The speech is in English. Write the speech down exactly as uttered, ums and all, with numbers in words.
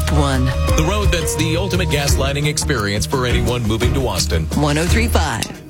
Pick one. The road that's the ultimate gaslighting experience for anyone moving to Austin. one oh three point five.